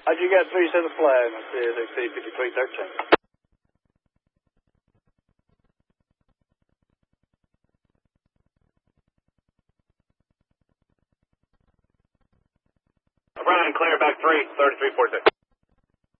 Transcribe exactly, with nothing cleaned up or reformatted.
How'd you get three set of flag? Let's see, they say fifty-three thirteen. Brian, clear back three, thirty-three forty-six.